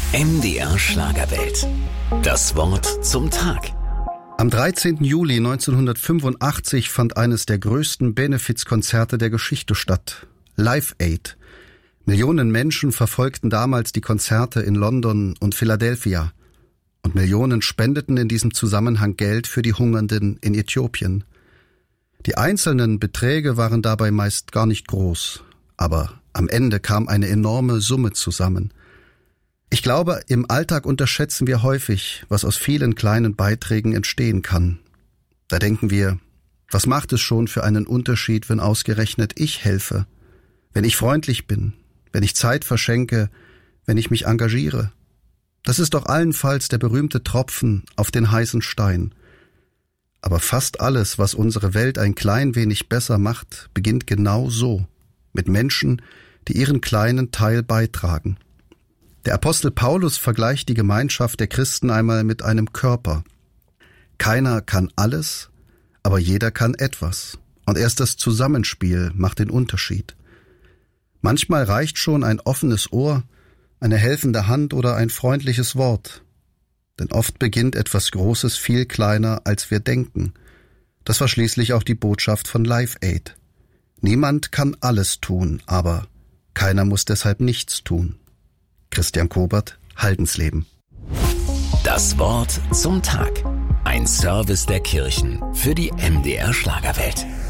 MDR Schlagerwelt. Das Wort zum Tag. Am 13. Juli 1985 fand eines der größten Benefizkonzerte der Geschichte statt. Live Aid. Millionen Menschen verfolgten damals die Konzerte in London und Philadelphia. Und Millionen spendeten in diesem Zusammenhang Geld für die Hungernden in Äthiopien. Die einzelnen Beträge waren dabei meist gar nicht groß. Aber am Ende kam eine enorme Summe zusammen. Ich glaube, im Alltag unterschätzen wir häufig, was aus vielen kleinen Beiträgen entstehen kann. Da denken wir, was macht es schon für einen Unterschied, wenn ausgerechnet ich helfe, wenn ich freundlich bin, wenn ich Zeit verschenke, wenn ich mich engagiere. Das ist doch allenfalls der berühmte Tropfen auf den heißen Stein. Aber fast alles, was unsere Welt ein klein wenig besser macht, beginnt genau so, mit Menschen, die ihren kleinen Teil beitragen. Der Apostel Paulus vergleicht die Gemeinschaft der Christen einmal mit einem Körper. Keiner kann alles, aber jeder kann etwas. Und erst das Zusammenspiel macht den Unterschied. Manchmal reicht schon ein offenes Ohr, eine helfende Hand oder ein freundliches Wort. Denn oft beginnt etwas Großes viel kleiner, als wir denken. Das war schließlich auch die Botschaft von Live Aid. Niemand kann alles tun, aber keiner muss deshalb nichts tun. Christian Kobert, Haldensleben. Das Wort zum Tag. Ein Service der Kirchen für die MDR Schlagerwelt.